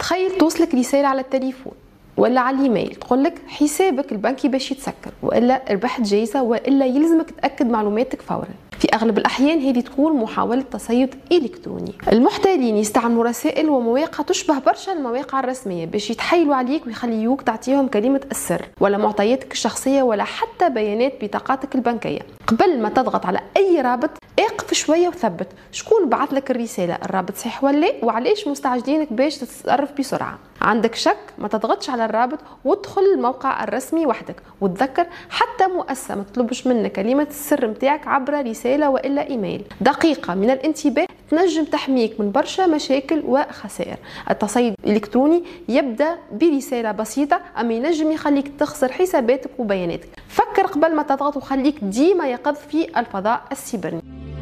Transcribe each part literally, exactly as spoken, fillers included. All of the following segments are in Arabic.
تخيل توصلك رسالة على التليفون ولا على الايميل تقول لك حسابك البنكي باش يتسكر، والا ربحت جايزه، والا يلزمك تاكد معلوماتك فورا. في اغلب الاحيان هذه تكون محاوله تصيد الكتروني. المحتالين يستعملوا رسائل ومواقع تشبه برشا المواقع الرسميه باش يتحايلوا عليك ويخليوك تعطيهم كلمه السر ولا معطياتك الشخصيه ولا حتى بيانات بطاقاتك البنكيه. قبل ما تضغط على اي رابط اقف شويه وثبت شكون بعث لك الرساله، الرابط صحيح ولا وعلاش مستعجلينك باش تتصرف بسرعه. عندك شك ما تضغطش على الرابط وادخل الموقع الرسمي وحدك، وتذكر حتى مؤسسه ما تطلبش منك كلمه السر نتاعك عبر رساله والا ايميل. دقيقه من الانتباه تنجم تحميك من برشا مشاكل وخسائر. التصيد الالكتروني يبدا برساله بسيطه اما ينجم يخليك تخسر حساباتك وبياناتك. فكر قبل ما تضغط وخليك ديما يقظ في الفضاء السيبرني.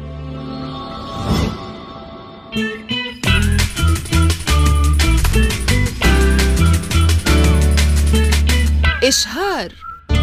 إشهار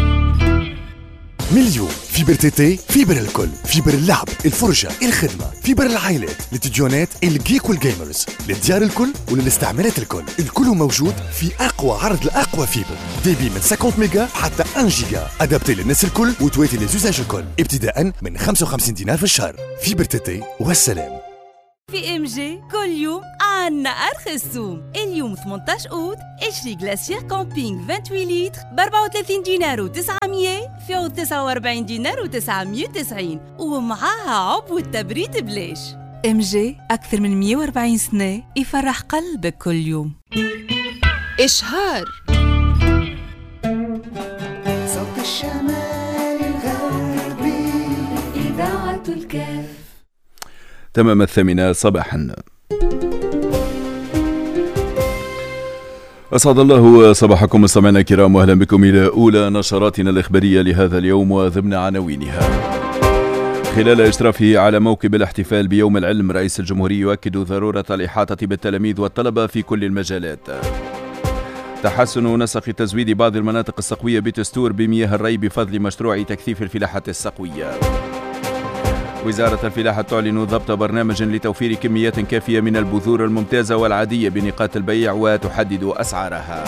مليون فيبر تيتي، فيبر الكل، فيبر اللعب، الفرجة، الخدمة، فيبر العائلات، للتلفزيونات، الجيك والجيمرز، للديار الكل وللاستعمالات الكل، الكل موجود في أقوى عرض لأقوى فيبر، ديبي من خمسين ميجا حتى واحد جيجا، أدابتي للناس الكل وتواتي للزوزاج الكل، ابتداء من خمسة وخمسين دينار في الشهر. فيبر تيتي والسلام. في ام جي كل يوم عنا ارخص سوم. اليوم ثمانية عشر اوت اشري غلاسيير كامبينغ ثمانية وعشرين لتر ب أربعة وثلاثين دينار وتسعمية في عوض تسعة وأربعين دينار وتسعمية وتسعين، ومعاها عبوة تبريد بلاش. ام جي اكثر من مية وأربعين سنه يفرح قلبك كل يوم. إشهار صوت الشمال الغربي إذاعة الكاف. تمام الثامنة صباحا. أسعد الله صباحكم مستمعينا الكرام، وأهلا بكم إلى أولى نشراتنا الإخبارية لهذا اليوم وضمن عناوينها. خلال إشرافه على موكب الاحتفال بيوم العلم، رئيس الجمهورية يؤكد ضرورة الإحاطة بالتلاميذ والطلبة في كل المجالات. تحسن نسق تزويد بعض المناطق السقوية بتستور بمياه الري بفضل مشروع تكثيف الفلاحة السقوية. وزارة الفلاحة تعلن ضبط برنامج لتوفير كميات كافية من البذور الممتازة والعادية بنقاط البيع وتحدد أسعارها.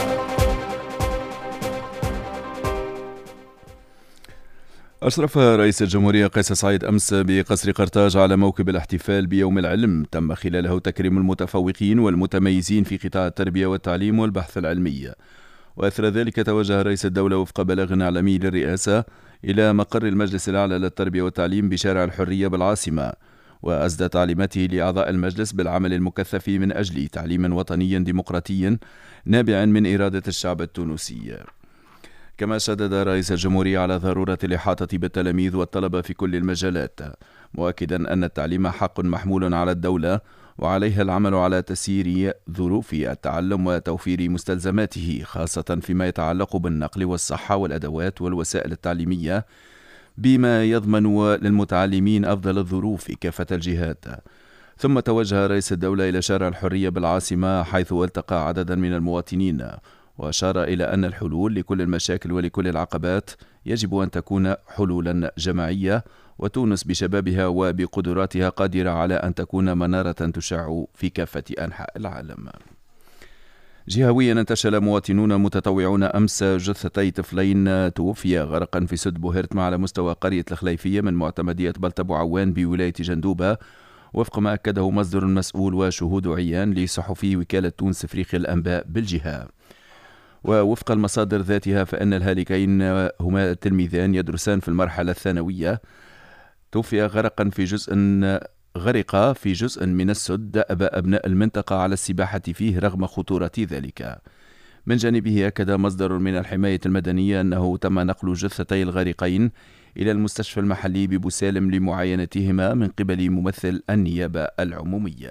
أشرف رئيس الجمهورية قيس سعيد أمس بقصر قرطاج على موكب الاحتفال بيوم العلم، تم خلاله تكريم المتفوقين والمتميزين في قطاع التربية والتعليم والبحث العلمي. وأثر ذلك توجه رئيس الدولة وفق بلاغ إعلامي للرئاسة إلى مقر المجلس الأعلى للتربية والتعليم بشارع الحرية بالعاصمة، وأسدى تعليماته لأعضاء المجلس بالعمل المكثف من أجل تعليم وطني ديمقراطي نابع من إرادة الشعب التونسي. كما شدد رئيس الجمهورية على ضرورة الإحاطة بالتلاميذ والطلبة في كل المجالات، مؤكدا أن التعليم حق محمول على الدولة وعليها العمل على تسيير ظروف التعلم وتوفير مستلزماته، خاصة فيما يتعلق بالنقل والصحة والأدوات والوسائل التعليمية، بما يضمن للمتعلمين أفضل الظروف كافة الجهات. ثم توجه رئيس الدولة إلى شارع الحرية بالعاصمة حيث التقى عددا من المواطنين، وأشار إلى أن الحلول لكل المشاكل ولكل العقبات يجب أن تكون حلولا جماعية، وتونس بشبابها وبقدراتها قادرة على أن تكون منارة تشع في كافة أنحاء العالم. جهويا انتشل مواطنون متطوعون أمس جثتي طفلين توفيا غرقا في سد بوهرتما على مستوى قرية الخليفية من معتمدية بلطبو عوان بولاية جندوبة، وفق ما أكده مصدر مسؤول وشهود عيان لصحفي وكالة تونس إفريقيا الأنباء بالجهة. ووفق المصادر ذاتها فإن الهالكين هما تلميذان يدرسان في المرحلة الثانوية، توفي غرقا في جزء غرق في جزء من السد دأب أبناء المنطقة على السباحة فيه رغم خطورة ذلك. من جانبه أكد مصدر من الحماية المدنية أنه تم نقل جثتي الغارقين إلى المستشفى المحلي ببوسالم لمعاينتهما من قبل ممثل النيابة العمومية.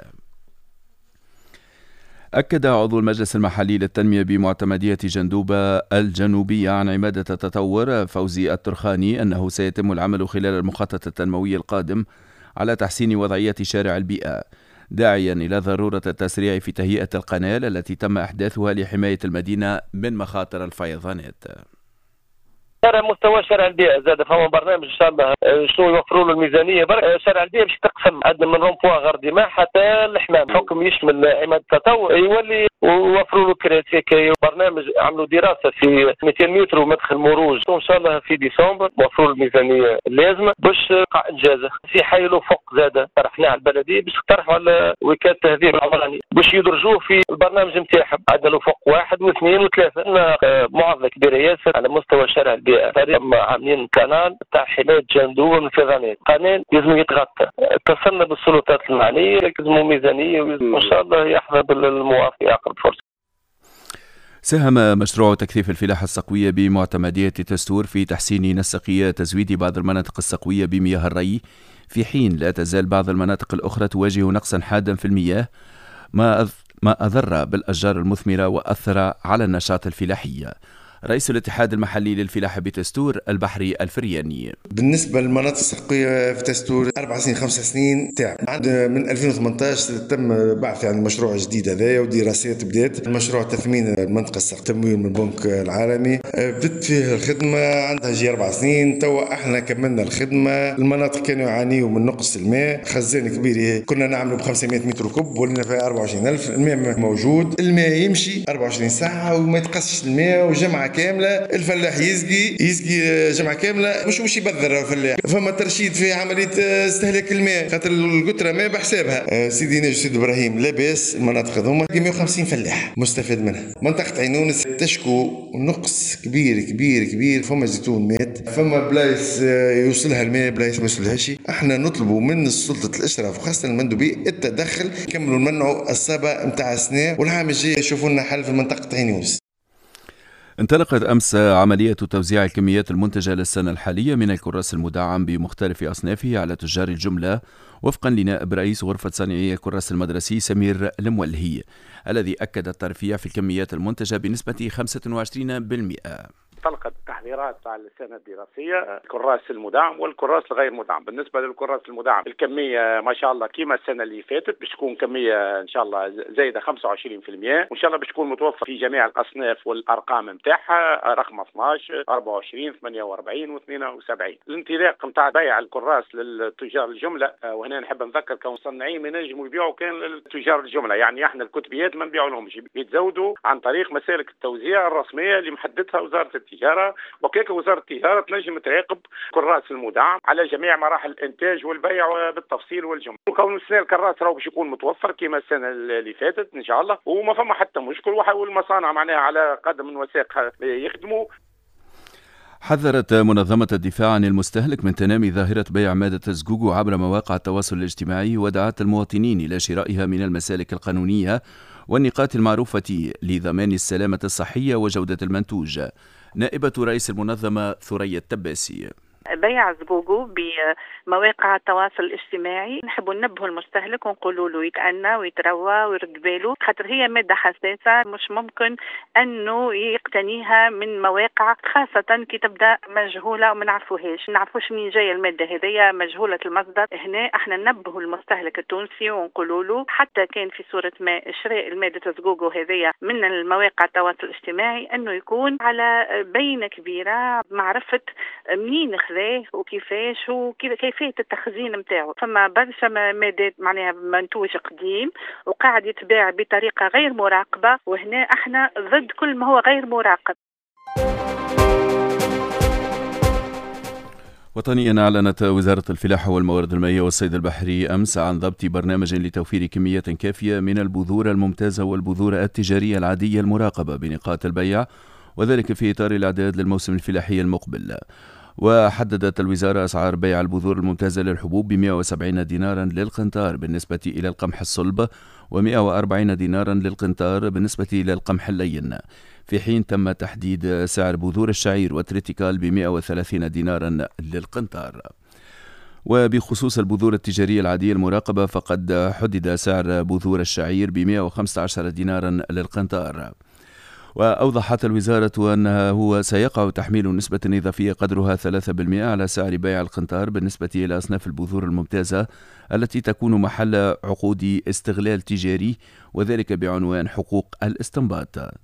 أكد عضو المجلس المحلي للتنمية بمعتمدية جندوبة الجنوبية عن عمادة التطور فوزي الترخاني أنه سيتم العمل خلال المخطط التنموي القادم على تحسين وضعية شارع البيئة، داعيا إلى ضرورة التسريع في تهيئة القناة التي تم إحداثها لحماية المدينة من مخاطر الفيضانات. على مستوى شارع البيئة زاد فما برنامج ان شاء الله شنو يوفروا له الميزانيه برك. شارع البيئة باش تقسم عندنا من رومبوا غرديمة حتى الحمام، حكم يشمل عماد التطور يولي ووفروا له كراسي. برنامج عملوا دراسه في مئتين متر ومدخل مروج ان شاء الله في ديسمبر، وفروا الميزانيه اللازمه باش قاع انجازه. في حيلو فوق زاده طرحناه على البلديه باش يقترحوا على وكاله التهذيب العمراني باش يدرجوه في البرنامج نتاعهم. عندنا له فوق واحد واثنين وثلاثه. معضله كبيره ياسر على مستوى شارع البيئه. عاملين قناه تاع حمايه جندوب من الفيضانات، قناه لازم يتغطى. اتصلنا بالسلطات المعنيه لازموا ميزانيه وان شاء الله يحظى بالموافقه اقرب فرصه. ساهم مشروع تكثيف الفلاحة السقوية بمعتمدية تستور في تحسين نسقية تزويد بعض المناطق السقوية بمياه الري، في حين لا تزال بعض المناطق الأخرى تواجه نقصا حادا في المياه ما ما أضر بالأشجار المثمرة وأثر على النشاط الفلاحي. رئيس الاتحاد المحلي للفلاحة بتستور البحري الفرياني: بالنسبة للمناطق السقوية في تستور أربع سنين خمس سنين تاع من ألفين وثمانية عشر تم بعث يعني مشروع جديد هذايا ودراسات بدات. المشروع تثمين المنطقة السقوية تمويل من البنك العالمي، بدت فيه الخدمة عندها جي أربع سنين. توا احنا كملنا الخدمة. المناطق كانوا يعانيوا من نقص الماء، خزان كبير كنا نعمله ب خمسمائة متر كوب ولنا فيها أربعة وعشرين ألف. الماء موجود، الماء يمشي أربعة وعشرين ساعة وما يتقصش الماء، وجمعة كاملة الفلاح يسقي يسقي جمعة كاملة مش مش يبذر الفلاح. فما ترشيد في عملية استهلاك الماء خاطر القطرة ما بحسابها. سيدي ناجي سيدي إبراهيم لاباس المناطق هذوما مئة وخمسين فلاح مستفاد منها. منطقة عينونس تشكو نقص كبير كبير كبير. فما زيتون مات، فما بلايص يوصلها الماء بلايص ما يوصلهاش. احنا نطلبوا من سلطة الإشراف وخاصة المندوبية التدخل، كملوا نمنعوا الصابة نتاع السنة، والعام الجاي يشوفوا لنا حل في منطقة عينونس. انطلقت أمس عملية توزيع الكميات المنتجة للسنة الحالية من الكراس المدعم بمختلف أصنافه على تجار الجملة، وفقا لنائب رئيس غرفة صانعي الكراس المدرسي سمير المولهي، الذي أكد الترفيع في الكميات المنتجة بنسبة خمسة وعشرين بالمئة. انطلقت التحضيرات على السنة الدراسية الكراس المدعم والكراس الغير مدعم. بالنسبة للكراس المدعم الكمية ما شاء الله كيما السنة اللي فاتت باش تكون كمية إن شاء الله زايدة خمسة وعشرين بالمئة، وإن شاء الله باش تكون متوفر في جميع الأصناف والأرقام نتاعها، رقم اثناش أربعة وعشرين ثمانية وأربعين واثنين وسبعين. الانطلاق نتاع بيع الكراس للتجار الجملة، وهنا نحب نذكر كون صناعين ما ينجموا يبيعوا كان للتجار الجملة، يعني احنا الكتبيات ما نبيعوا لهمش، يتزودوا عن طريق مسالك التوزيع الرسمية اللي محددها وزارة التجارة. وكيك وزارة التجارة تنجم تراقب كراس المدعم على جميع مراحل الانتاج والبيع بالتفصيل والجمله. وكون السنه الكراس راهو باش يكون متوفر كما السنه اللي فاتت ان شاء الله، وما فما حتى مشكل، والمصانع معناها على قدم وساق يخدموا. حذرت منظمة الدفاع عن المستهلك من تنامي ظاهرة بيع مادة الزقوق عبر مواقع التواصل الاجتماعي، ودعت المواطنين إلى شرائها من المسالك القانونية والنقاط المعروفة لضمان السلامة الصحية وجودة المنتوج. نائبة رئيس المنظمة ثريا التباسي: بيع زقوقو بمواقع التواصل الاجتماعي نحبوا ننبهوا المستهلك ونقولوا له يتأنى ويتروى ويرد باله، خاطر هي مادة حساسة مش ممكن انه يقتنيها من مواقع، خاصة كي تبدا مجهولة وما نعرفوهاش نعرفوش منين جاية المادة هذيا مجهولة المصدر. هنا احنا ننبهوا المستهلك التونسي ونقولوا له حتى كان في صورة ما شراء المادة زقوقو هذيا من المواقع التواصل الاجتماعي انه يكون على بينة كبيرة معرفة منين وكيفاش وكيفية التخزين متاعه. فما برشا مادات معناها منتوج قديم وقاعد يتباع بطريقة غير مراقبة، وهنا احنا ضد كل ما هو غير مراقب. وطنيا أعلنت وزارة الفلاحة والموارد المائية والصيد البحري أمس عن ضبط برنامج لتوفير كمية كافية من البذور الممتازة والبذور التجارية العادية المراقبة بنقاط البيع، وذلك في إطار الإعداد للموسم الفلاحي المقبل. وحددت الوزارة أسعار بيع البذور الممتازة للحبوب ب مئة وسبعين دينارا للقنطار بالنسبة إلى القمح الصلب، و140 دينارا للقنطار بالنسبة إلى القمح اللين، في حين تم تحديد سعر بذور الشعير والتريتيكال ب مئة وثلاثين دينارا للقنطار. وبخصوص البذور التجارية العادية المراقبة فقد حدد سعر بذور الشعير ب مئة وخمسة عشر دينارا للقنطار. وأوضحت الوزارة أنها هو سيقع تحميل نسبة إضافية قدرها ثلاثة بالمئة على سعر بيع القنطار بالنسبة إلى أصناف البذور الممتازة التي تكون محل عقود استغلال تجاري، وذلك بعنوان حقوق الاستنباط.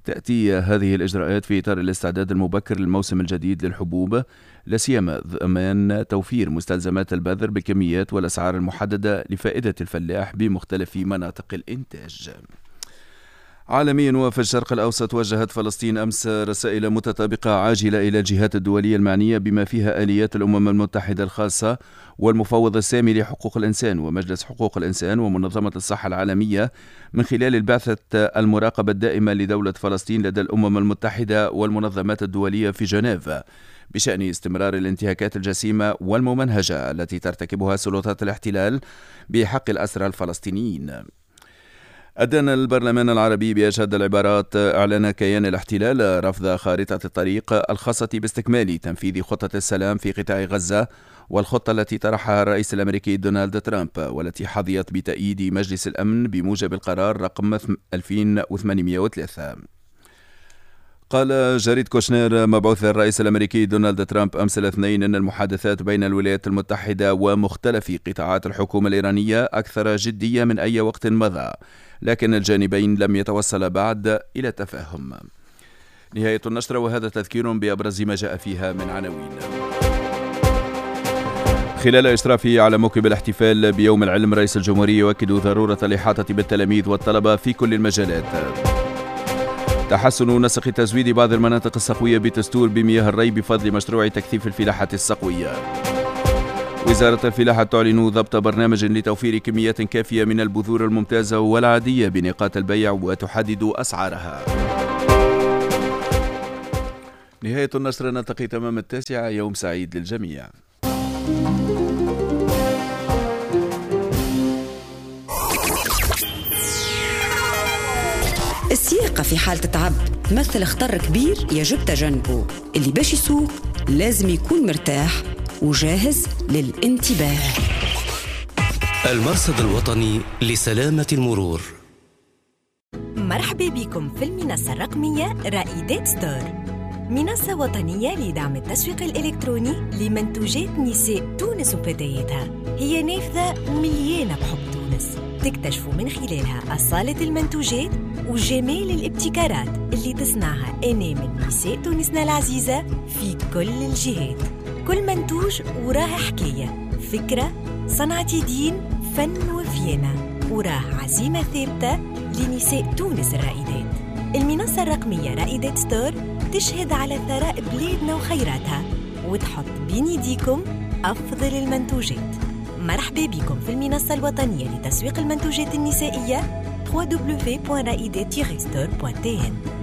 تأتي هذه الإجراءات في إطار الاستعداد المبكر للموسم الجديد للحبوب، لا سيما ضمان توفير مستلزمات البذر بالكميات والأسعار المحددة لفائدة الفلاح بمختلف مناطق الإنتاج. عالميا وفي الشرق الأوسط، وجهت فلسطين أمس رسائل متطابقة عاجلة إلى الجهات الدولية المعنية بما فيها آليات الأمم المتحدة الخاصة والمفوض السامي لحقوق الإنسان ومجلس حقوق الإنسان ومنظمة الصحة العالمية من خلال البعثة المراقبة الدائمة لدولة فلسطين لدى الأمم المتحدة والمنظمات الدولية في جنيف بشأن استمرار الانتهاكات الجسيمة والممنهجة التي ترتكبها سلطات الاحتلال بحق الأسرى الفلسطينيين. أدان البرلمان العربي بأشد العبارات إعلان كيان الاحتلال رفض خارطة الطريق الخاصة باستكمال تنفيذ خطة السلام في قطاع غزة والخطة التي طرحها الرئيس الأمريكي دونالد ترامب والتي حظيت بتأييد مجلس الأمن بموجب القرار رقم ألفين وثمانمئة وثلاثة. قال جاريد كوشنير مبعوث الرئيس الأمريكي دونالد ترامب أمس الاثنين أن المحادثات بين الولايات المتحدة ومختلف قطاعات الحكومة الإيرانية أكثر جدية من أي وقت مضى، لكن الجانبين لم يتوصلا بعد إلى تفاهم. نهاية النشرة، وهذا تذكير بأبرز ما جاء فيها من عناوين. خلال إشرافه على موكب الاحتفال بيوم العلم، رئيس الجمهورية يؤكد ضرورة الإحاطة بالتلاميذ والطلبة في كل المجالات. تحسن نسق تزويد بعض المناطق الصقوية بتستور بمياه الري بفضل مشروع تكثيف الفلاحة الصقوية. وزارة الفلاحة تعلن ضبط برنامج لتوفير كميات كافية من البذور الممتازة والعادية بنقاط البيع وتحدد أسعارها. نهاية النشرة، نلتقي تمام التاسعة. يوم سعيد للجميع. السياقة في حالة تعب تمثل خطر كبير يجب تجنبه. اللي باش يسوق لازم يكون مرتاح وجاهز للانتباه. المرصد الوطني لسلامة المرور. مرحبا بكم في المنصة الرقمية رائدات ستور، منصة وطنية لدعم التسويق الإلكتروني لمنتوجات نساء تونس وفتياتها. هي نافذة مليانة بحب تونس، تكتشفوا من خلالها أصالة المنتوجات وجمال الابتكارات اللي تصنعها أنامل نساء تونسنا العزيزة في كل الجهات. كل منتوج وراه حكاية، فكرة، صنعة يدين، فن وفينة، وراه عزيمة ثابتة لنساء تونس الرائدات. المنصة الرقمية رائدات ستور تشهد على ثراء بلادنا وخيراتها وتحط بين يديكم أفضل المنتوجات. مرحبا بكم في المنصة الوطنية لتسويق المنتوجات النسائية دبليو دبليو دبليو دوت رائدات ستور دوت تي إن.